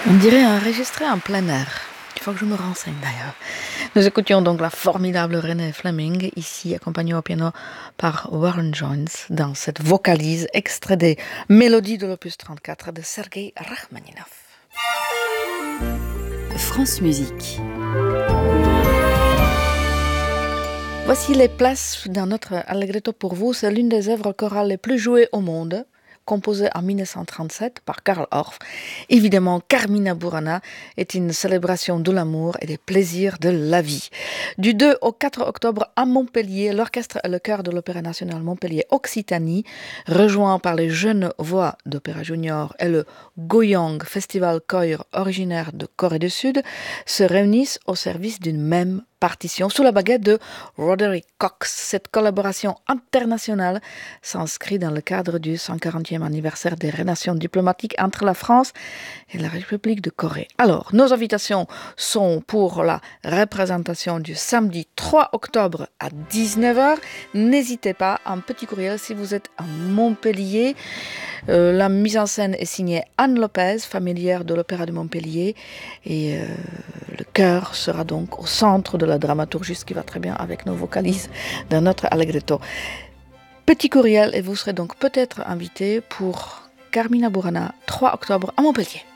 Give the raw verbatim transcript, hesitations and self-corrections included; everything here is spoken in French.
On dirait enregistré en plein air. Il faut que je me renseigne d'ailleurs. Nous écoutions donc la formidable Renée Fleming, ici accompagnée au piano par Warren Jones, dans cette vocalise extrait des Mélodies de l'opus trente-quatre de Sergei Rachmaninov. France Musique. Voici les places dans notre Allegretto pour vous. C'est l'une des œuvres chorales les plus jouées au monde, composée en mille neuf cent trente-sept par Karl Orff. Évidemment, Carmina Burana est une célébration de l'amour et des plaisirs de la vie. Du deux au quatre octobre à Montpellier, l'orchestre et le chœur de l'Opéra national Montpellier Occitanie, rejoints par les jeunes voix d'Opéra Junior et le Goyang Festival Choir originaire de Corée du Sud, se réunissent au service d'une même partition sous la baguette de Roderick Cox. Cette collaboration internationale s'inscrit dans le cadre du cent quarantième anniversaire des relations diplomatiques entre la France et la République de Corée. Alors, nos invitations sont pour la représentation du samedi trois octobre à dix-neuf heures. N'hésitez pas, un petit courriel si vous êtes à Montpellier. Euh, la mise en scène est signée Anne Lopez, familière de l'Opéra de Montpellier, et euh, le chœur sera donc au centre de la dramaturgie, ce qui va très bien avec nos vocalises dans notre Allegretto. Petit courriel et vous serez donc peut-être invité pour Carmina Burana, trois octobre à Montpellier.